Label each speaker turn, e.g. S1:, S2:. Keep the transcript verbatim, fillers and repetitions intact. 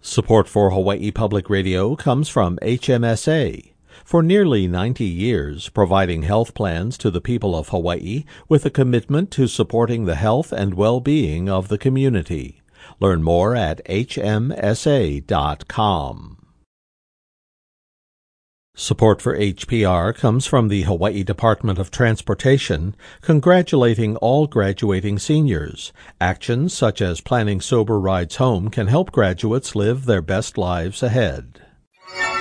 S1: Support for Hawaii Public Radio comes from H M S A. For nearly ninety years, providing health plans to the people of Hawaii with a commitment to supporting the health and well-being of the community. Learn more at H M S A dot com. Support for H P R comes from the Hawaii Department of Transportation, congratulating all graduating seniors. Actions such as planning sober rides home can help graduates live their best lives ahead.